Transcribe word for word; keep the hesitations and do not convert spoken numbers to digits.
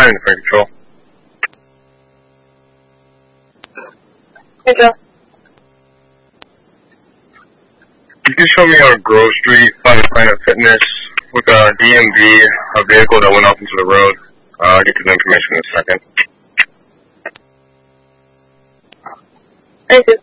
County to Control. Hey, Joe. You can show me on Grove Street by Planet Fitness with a D M V, a vehicle that went off into the road. Uh, I'll get you the information in a second. Thank you.